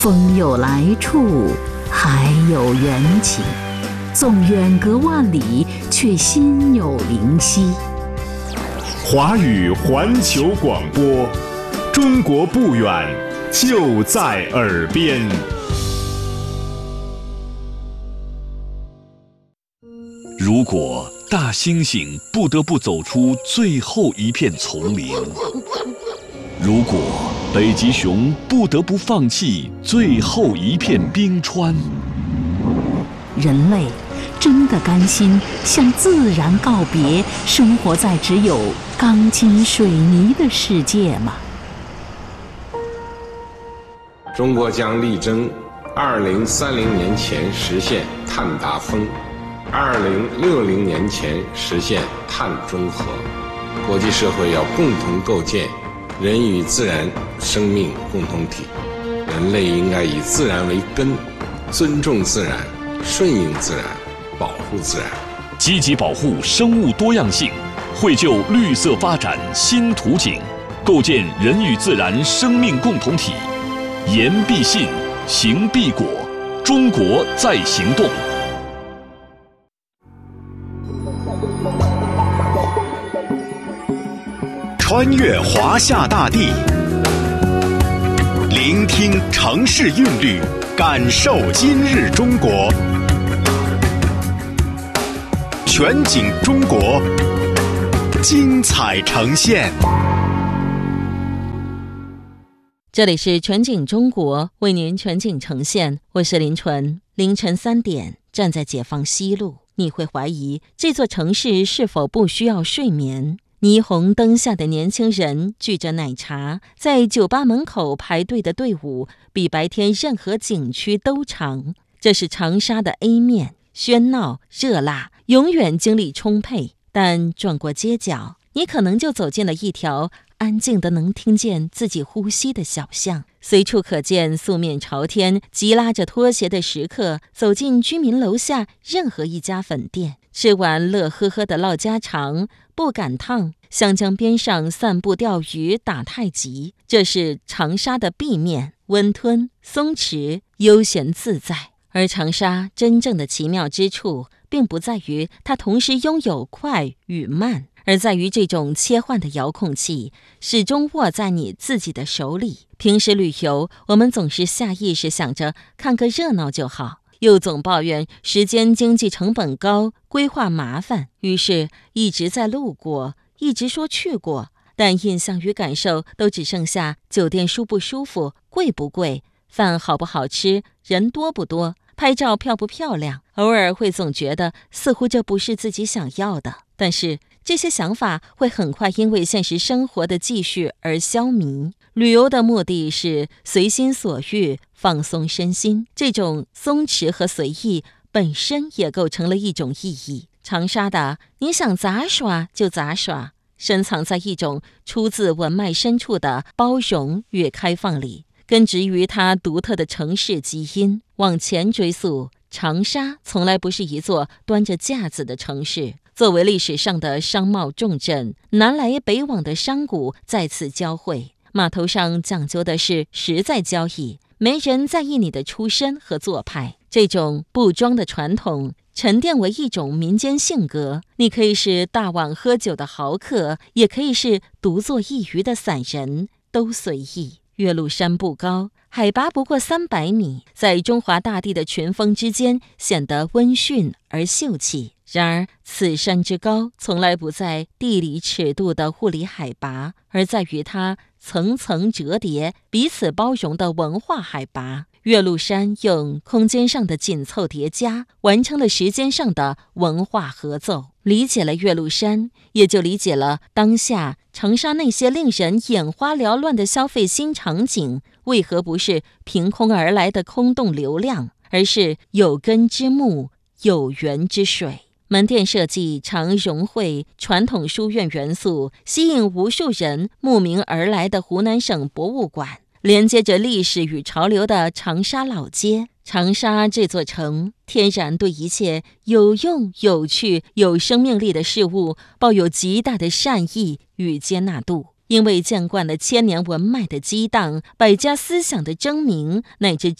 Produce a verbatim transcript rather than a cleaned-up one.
风有来处，海有缘起，纵远隔万里，却心有灵犀。 华语环球广播，中国不远，就在耳边。 如果大猩猩不得不走出最后一片丛林，如果北极熊不得不放弃最后一片冰川， 人类真的甘心向自然告别，生活在只有钢筋水泥的世界吗？ 中国将力争二零三零年前实现碳达峰，二零六零年前实现碳中和。国际社会要共同构建人与自然生命共同体，人类应该以自然为根，尊重自然，顺应自然，保护自然， 积极保护生物多样性，绘就绿色发展新图景，构建人与自然生命共同体。言必信，行必果，中国在行动。 穿越华夏大地，聆听城市韵律，感受今日中国。全景中国，精彩呈现。 这里是全景中国，为您全景呈现，我是林纯。凌晨三点，站在解放西路，你会怀疑这座城市是否不需要睡眠？霓虹灯下的年轻人聚着奶茶，在酒吧门口排队的队伍比白天任何景区都长。这是长沙的 A 面，喧闹热辣，永远精力充沛。但转过街角，你可能就走进了一条安静的能听见自己呼吸的小巷，随处可见素面朝天、急拉着拖鞋的食客走进居民楼下任何一家粉店，吃完乐呵呵的唠家常，不赶趟，湘江边上散步钓鱼打太极。这是长沙的 B 面，温吞松弛悠闲自在。而长沙真正的奇妙之处，并不在于它同时拥有快与慢，而在于这种切换的遥控器始终握在你自己的手里。平时旅游，我们总是下意识想着看个热闹就好，又总抱怨时间经济成本高，规划麻烦，于是一直在路过，一直说去过，但印象与感受都只剩下酒店舒不舒服，贵不贵，饭好不好吃，人多不多，拍照漂不漂亮。偶尔会总觉得似乎这不是自己想要的，但是这些想法会很快因为现实生活的继续而消弭。旅游的目的是随心所欲，放松身心，这种松弛和随意本身也构成了一种意义。长沙的你想杂耍就杂耍，深藏在一种出自文脉深处的包容与开放里，根植于它独特的城市基因。往前追溯，长沙从来不是一座端着架子的城市。作为历史上的商贸重镇，南来北往的商贾在此交汇，码头上讲究的是实在交易，没人在意你的出身和做派。这种不装的传统沉淀为一种民间性格，你可以是大碗喝酒的豪客，也可以是独坐一隅的散人，都随意。岳麓山不高，海拔不过三百米，在中华大地的群峰之间显得温驯而秀气。然而此山之高从来不在地理尺度的物理海拔，而在于它层层折叠彼此包容的文化海拔。岳麓山用空间上的紧凑叠加完成了时间上的文化合奏。理解了岳麓山，也就理解了当下长沙那些令人眼花缭乱的消费新场景为何不是凭空而来的空洞流量，而是有根之木，有源之水。门店设计常融汇传统书院元素，吸引无数人慕名而来的湖南省博物馆，连接着历史与潮流的长沙老街。长沙这座城天然对一切有用、有趣、有生命力的事物抱有极大的善意与接纳度。 因为见惯了千年文脉的激荡、百家思想的争鸣，乃至